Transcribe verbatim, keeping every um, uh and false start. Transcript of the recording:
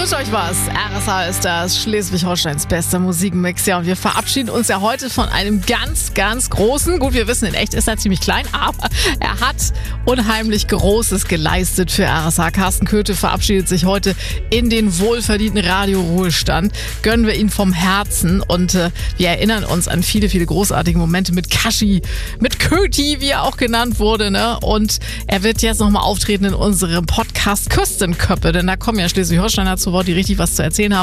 wünsche euch was. R S H ist das Schleswig-Holsteins bester Musikmix. Ja, und wir verabschieden uns ja heute von einem ganz, ganz großen. Gut, wir wissen, in echt ist er ziemlich klein, aber er hat unheimlich Großes geleistet für R S H. Carsten Köthe verabschiedet sich heute in den wohlverdienten Radioruhestand. Gönnen wir ihn vom Herzen und äh, wir erinnern uns an viele, viele großartige Momente mit Kaschi, mit Köti, wie er auch genannt wurde. Ne? Und er wird jetzt nochmal auftreten in unserem Podcast Küstenköppe, denn da kommen ja Schleswig-Holsteiner zu Wort, die richtig was zu erzählen haben.